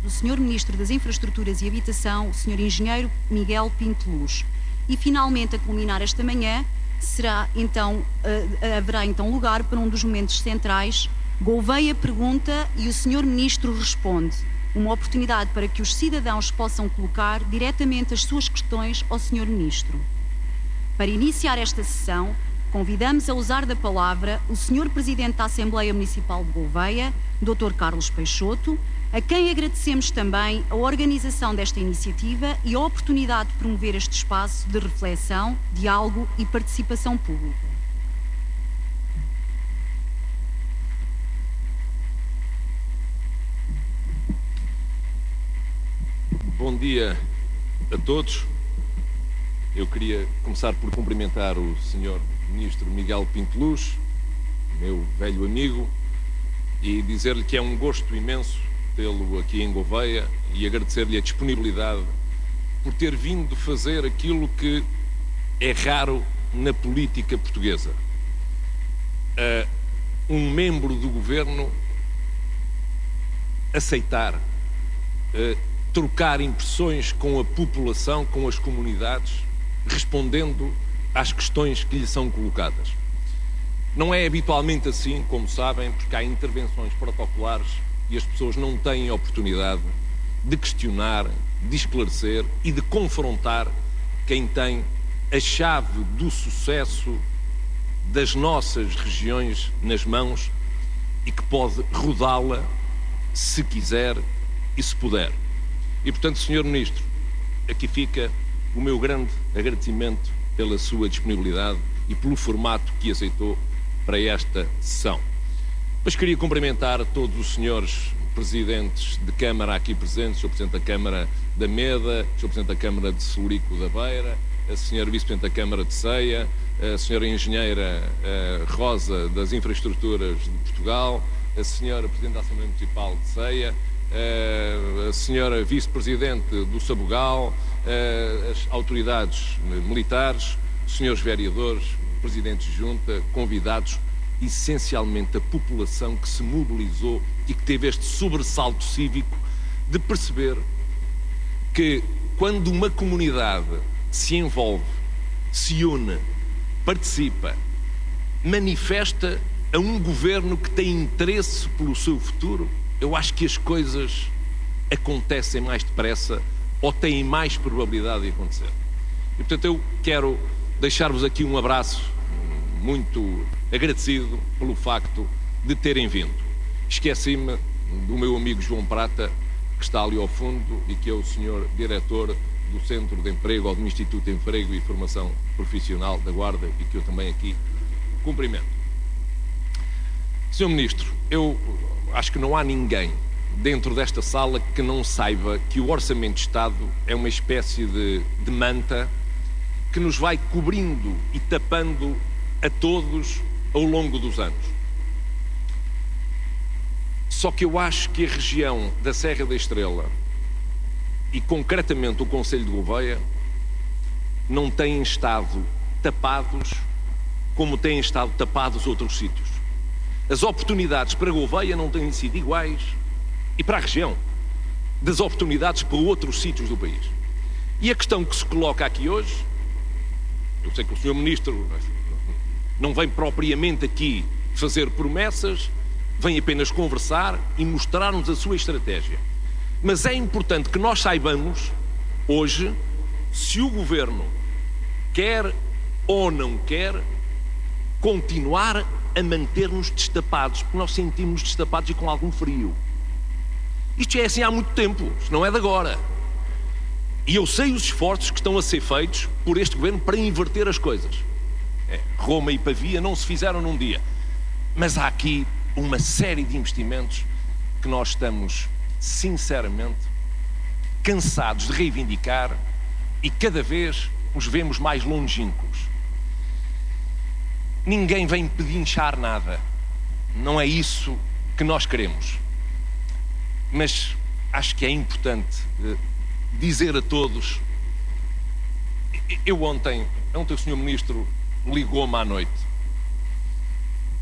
do Sr. Ministro das Infraestruturas e Habitação, o Sr. Engenheiro Miguel Pinto Luz. E, finalmente, a culminar esta manhã, haverá então lugar para um dos momentos centrais. Gouveia pergunta e o Sr. Ministro responde. Uma oportunidade para que os cidadãos possam colocar diretamente as suas questões ao Sr. Ministro. Para iniciar esta sessão, convidamos a usar da palavra o Sr. Presidente da Assembleia Municipal de Gouveia, Dr. Carlos Peixoto, a quem agradecemos também a organização desta iniciativa e a oportunidade de promover este espaço de reflexão, diálogo e participação pública. Bom dia a todos. Eu queria começar por cumprimentar o Sr. Ministro Miguel Pinto Luz, meu velho amigo, e dizer-lhe que é um gosto imenso tê-lo aqui em Gouveia e agradecer-lhe a disponibilidade por ter vindo fazer aquilo que é raro na política portuguesa. Um membro do governo aceitar trocar impressões com a população, com as comunidades, respondendo às questões que lhe são colocadas. Não é habitualmente assim, como sabem, porque há intervenções protocolares e as pessoas não têm oportunidade de questionar, de esclarecer e de confrontar quem tem a chave do sucesso das nossas regiões nas mãos e que pode rodá-la se quiser e se puder. E, portanto, Sr. Ministro, aqui fica o meu grande agradecimento pela sua disponibilidade e pelo formato que aceitou para esta sessão. Mas queria cumprimentar todos os senhores presidentes de Câmara aqui presentes, o Sr. Presidente da Câmara da Meda, o Sr. Presidente da Câmara de Celurico da Beira, a Sra. Vice-Presidente da Câmara de Ceia, a Sra. Engenheira Rosa das Infraestruturas de Portugal, a Sra. Presidente da Assembleia Municipal de Ceia, a Sra. Vice-Presidente do Sabugal, as autoridades militares, os senhores vereadores, presidentes de junta, convidados, essencialmente a população que se mobilizou e que teve este sobressalto cívico de perceber que quando uma comunidade se envolve, se une, participa, manifesta a um governo que tem interesse pelo seu futuro, eu acho que as coisas acontecem mais depressa ou têm mais probabilidade de acontecer. E, portanto, eu quero deixar-vos aqui um abraço muito agradecido pelo facto de terem vindo. Esqueci-me do meu amigo João Prata, que está ali ao fundo e que é o senhor diretor do Centro de Emprego ou do Instituto de Emprego e Formação Profissional da Guarda e que eu também aqui cumprimento. Senhor Ministro, eu acho que não há ninguém dentro desta sala que não saiba que o Orçamento de Estado é uma espécie de manta que nos vai cobrindo e tapando a todos ao longo dos anos. Só que eu acho que a região da Serra da Estrela e concretamente o concelho de Gouveia não têm estado tapados como têm estado tapados outros sítios. As oportunidades para Gouveia não têm sido iguais e para a região das oportunidades para outros sítios do país. E a questão que se coloca aqui hoje, eu sei que o Sr. Ministro não vem propriamente aqui fazer promessas, vem apenas conversar e mostrar-nos a sua estratégia. Mas é importante que nós saibamos, hoje, se o Governo quer ou não quer continuar a manter-nos destapados, porque nós sentimos-nos destapados e com algum frio. Isto já é assim há muito tempo, isto não é de agora. E eu sei os esforços que estão a ser feitos por este Governo para inverter as coisas. Roma e Pavia não se fizeram num dia. Mas há aqui uma série de investimentos que nós estamos, sinceramente, cansados de reivindicar e cada vez os vemos mais longínquos. Ninguém vem pedinchar nada. Não é isso que nós queremos. Mas acho que é importante dizer a todos. Ontem o Sr. Ministro ligou-me à noite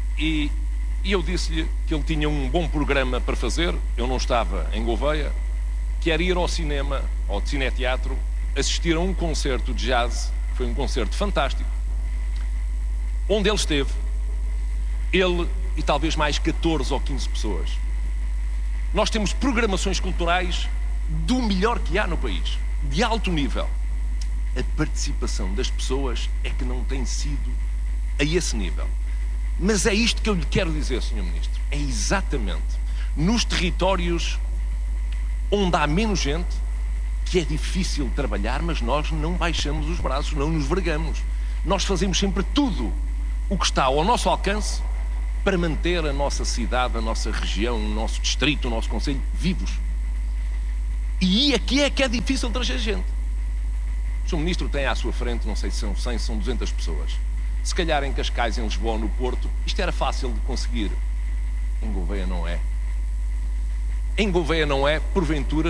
e eu disse-lhe que ele tinha um bom programa para fazer. Eu não estava em Gouveia que era ir ao cinema, ao cineteatro, assistir a um concerto de jazz, foi um concerto fantástico, onde ele esteve, ele e talvez mais 14 ou 15 pessoas. Nós temos programações culturais do melhor que há no país, de alto nível. A participação das pessoas é que não tem sido a esse nível. Mas é isto que eu lhe quero dizer, Sr. Ministro. É exatamente nos territórios onde há menos gente que é difícil trabalhar, mas nós não baixamos os braços, não nos vergamos. Nós fazemos sempre tudo o que está ao nosso alcance para manter a nossa cidade, a nossa região, o nosso distrito, o nosso concelho vivos. E aqui é que é difícil trazer gente. O Sr. Ministro tem à sua frente, não sei se são 100, são 200 pessoas. Se calhar em Cascais, em Lisboa, no Porto, isto era fácil de conseguir. Em Gouveia não é. Em Gouveia não é, porventura,